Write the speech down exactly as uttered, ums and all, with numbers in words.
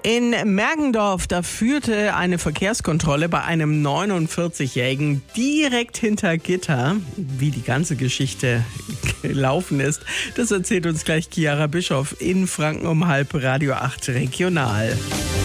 In Mergendorf, da führte eine Verkehrskontrolle bei einem neunundvierzigjährigen direkt hinter Gitter. Wie die ganze Geschichte gelaufen ist, das erzählt uns gleich Chiara Bischof in Franken um halb Radio acht Regional.